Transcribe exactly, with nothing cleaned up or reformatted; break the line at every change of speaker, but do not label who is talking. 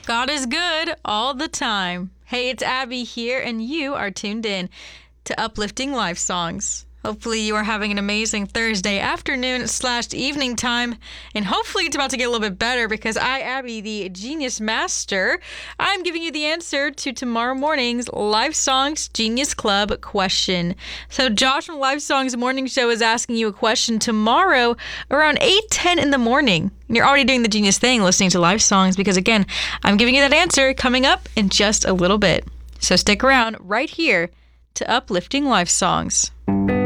God is good all the time. Hey, it's Abby here, and you are tuned in to Uplifting Life Songs. Hopefully you are having an amazing Thursday afternoon slash evening time, and hopefully it's about to get a little bit better because I, Abby, the Genius Master, I'm giving you the answer to tomorrow morning's Life Songs Genius Club question. So Josh from Life Songs Morning Show is asking you a question tomorrow around eight ten in the morning. And you're already doing the genius thing listening to Life Songs because, again, I'm giving you that answer coming up in just a little bit. So stick around right here to Uplifting Life Songs.